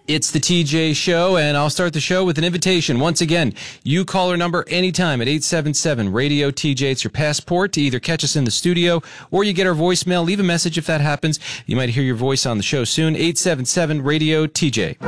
It's the TJ Show, and I'll start the show with an invitation. Once again, you call our number anytime at 877-RADIO-TJ. It's your passport to either catch us in the studio or you get our voicemail. Leave a message if that happens. You might hear your voice on the show soon. 877-RADIO-TJ.